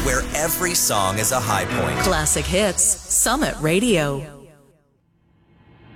where every song is a high point. Classic Hits, Summit Radio.